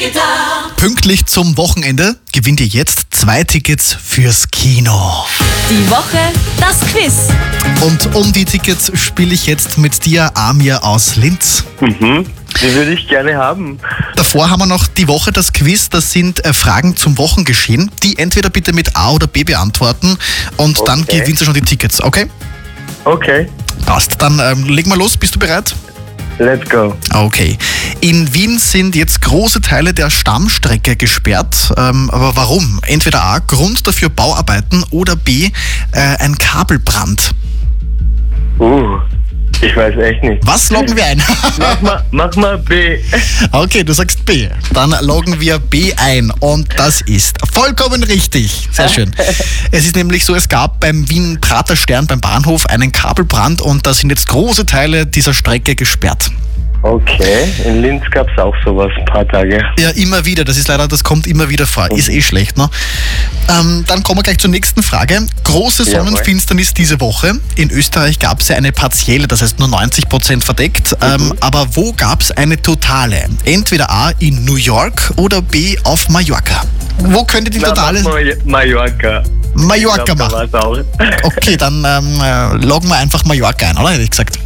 Pünktlich zum Wochenende gewinnt ihr jetzt 2 Tickets fürs Kino. Die Woche, das Quiz. Und um die Tickets spiele ich jetzt mit dir, Amir aus Linz. Die würde ich gerne haben. Davor haben wir noch die Woche, das Quiz. Das sind Fragen zum Wochengeschehen, die entweder bitte mit A oder B beantworten. Und dann gewinnst du schon die Tickets, okay? Okay, Passt. Dann legen wir los. Bist du bereit? let's go. Okay. In Wien sind jetzt große Teile der Stammstrecke gesperrt. Aber warum? Entweder A, Grund dafür Bauarbeiten oder B, ein Kabelbrand. Ich weiß echt nicht. Was loggen wir ein? Mach mal B. Okay, du sagst B. Dann loggen wir B ein und das ist vollkommen richtig. Sehr schön. Es ist nämlich so, es gab beim Wien-Prater Stern beim Bahnhof einen Kabelbrand und da sind jetzt große Teile dieser Strecke gesperrt. Okay, in Linz gab es auch sowas, ein paar Tage. Ja, immer wieder. Das kommt immer wieder vor. Ist eh schlecht, ne? Dann kommen wir gleich zur nächsten Frage. Große Sonnenfinsternis diese Woche. In Österreich gab es ja eine partielle, das heißt nur 90% verdeckt. Aber wo gab es eine totale? Entweder A in New York oder B auf Mallorca. Wo könnte die totale... Mallorca. Mallorca Da machen. war's auch. Okay, dann loggen wir einfach Mallorca ein, oder? Hätte ich gesagt.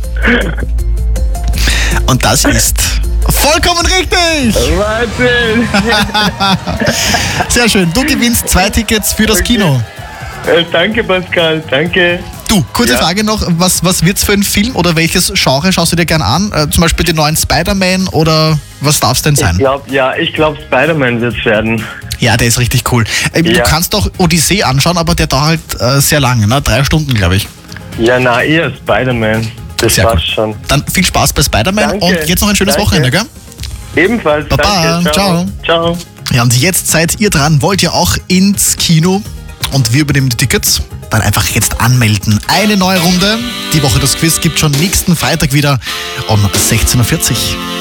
Und das ist vollkommen richtig! Wahnsinn! Sehr schön. Du gewinnst 2 Tickets für das Kino. Danke, Pascal, danke. Du, kurze Frage noch. Was wird's für ein Film oder welches Genre schaust du dir gern an? Zum Beispiel den neuen Spider-Man oder was darf's denn sein? Ich glaube, Spider-Man wird's werden. Ja, der ist richtig cool. Du kannst doch Odyssee anschauen, aber der dauert halt sehr lange, ne? 3 Stunden, glaube ich. Ja, eher Spider-Man. Das Sehr passt gut. schon. Dann viel Spaß bei Spider-Man Danke. und jetzt noch ein schönes Wochenende, gell? Ebenfalls, Baba, danke. ciao. Ciao. Ja, und jetzt seid ihr dran. Wollt ihr auch ins Kino und wir übernehmen die Tickets? Dann einfach jetzt anmelden. Eine neue Runde. Die Woche das Quiz gibt schon nächsten Freitag wieder um 16:40 Uhr.